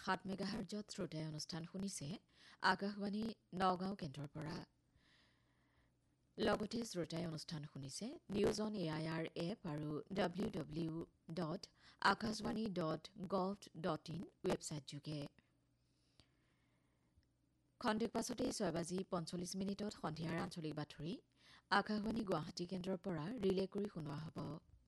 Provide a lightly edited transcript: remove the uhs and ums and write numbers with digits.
7 মেগাহাৰ্জত শ্ৰোতাই অনুষ্ঠান শুনিছে আকাশবাণী নগাঁও কেন্দ্ৰৰ পৰা। লগতে শ্ৰোতাই অনুষ্ঠান শুনিছে নিউজ অন AIR এপ আৰু www.akashvani.gov.in ৱেবছাইট যোগে। খন্তেক পাছতেই 6:45 সন্ধিয়াৰ আঞ্চলিক বাতৰি আকাশবাণী গুৱাহাটী কেন্দ্ৰৰ পৰা ৰিলে কৰি শুনোৱা হ'ব।